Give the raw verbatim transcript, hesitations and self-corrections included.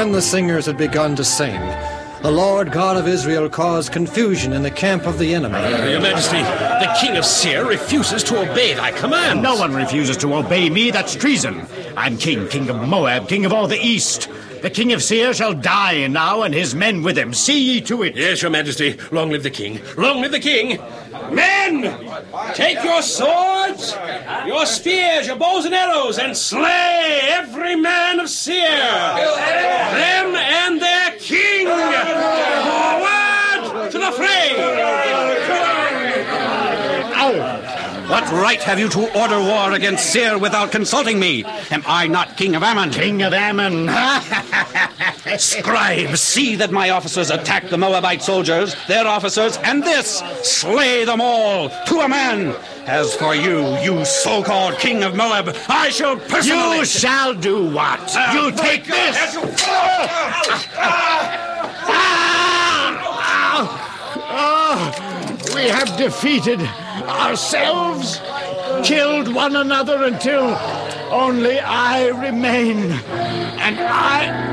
when the singers had begun to sing, the Lord God of Israel caused confusion in the camp of the enemy. Uh, Your Majesty, the King of Seir refuses to obey thy commands. No one refuses to obey me. That's treason. I'm king, king of Moab, king of all the east. The King of Seir shall die now, and his men with him. See ye to it. Yes, Your Majesty. Long live the king. Long live the king. Men, take your swords, your spears, your bows and arrows, and slay every man of Seir. Them and their king. Forward to the fray. Ow! What right have you to order war against Seir without consulting me? Am I not King of Ammon? King of Ammon. Scribes, see that my officers attack the Moabite soldiers, their officers, and this. Slay them all, to a man. As for you, you so-called King of Moab, I shall personally... You shall do what? Uh, you take this. Oh, we have defeated ourselves, killed one another until only I remain, and I...